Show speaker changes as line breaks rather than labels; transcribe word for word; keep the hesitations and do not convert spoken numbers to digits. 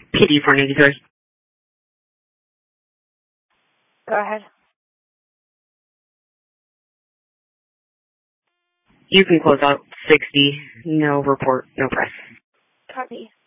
P D four ninety-three.
Go ahead.
You can close out sixty. No report, no press.
Copy.